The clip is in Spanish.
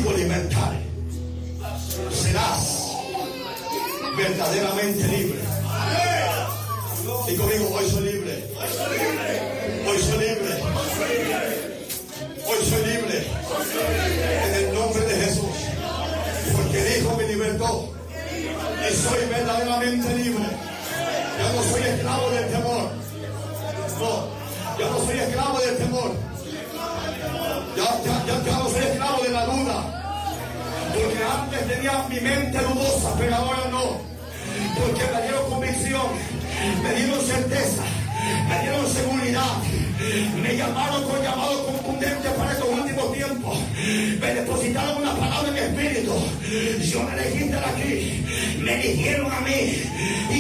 tu libertad. Serás verdaderamente libre. Y conmigo, hoy soy libre. Hoy soy libre. Hoy soy libre. En el nombre de Jesús. Porque el Hijo me libertó. Y soy verdaderamente libre. Ya no soy esclavo del temor. No, ya no soy esclavo del temor. Ya no soy esclavo de la duda. Porque antes tenía mi mente dudosa, pero ahora no. Porque me dieron convicción, me dieron certeza, me dieron seguridad. Me llamaron con llamado contundente para estos últimos tiempos. Me depositaron una palabra en mi espíritu. Yo me elegí estar aquí. Me eligieron a mí.